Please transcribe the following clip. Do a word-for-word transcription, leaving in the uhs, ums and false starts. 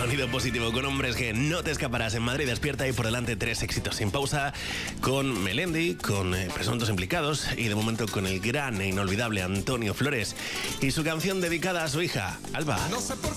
Sonido Positivo con Hombres G. No te escaparás. En Madrid Despierta y por delante tres éxitos sin pausa con Melendi, con eh, presuntos implicados y de momento con el gran e inolvidable Antonio Flores y su canción dedicada a su hija, Alba. No sé por